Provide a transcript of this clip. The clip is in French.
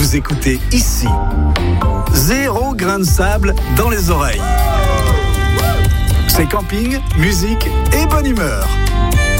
Vous écoutez ici. 0 grain de sable dans les oreilles. C'est camping, musique et bonne humeur.